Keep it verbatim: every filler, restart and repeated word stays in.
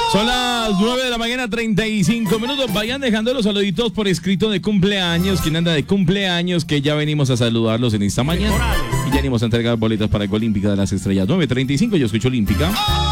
Son las nueve de la mañana, treinta y cinco minutos. Vayan dejando los saluditos por escrito de cumpleaños. Quien anda de cumpleaños, que ya venimos a saludarlos en esta mañana. Y ya venimos a entregar boletas para el Olímpica de las Estrellas. nueve treinta y cinco, yo escucho Olímpica.